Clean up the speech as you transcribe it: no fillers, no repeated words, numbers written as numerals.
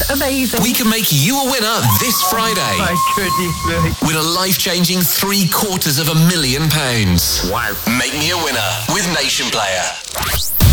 Amazing. We can make you a winner this Friday. My goodness me. With a life-changing £750,000. Wow. Make me a winner with Nation Player.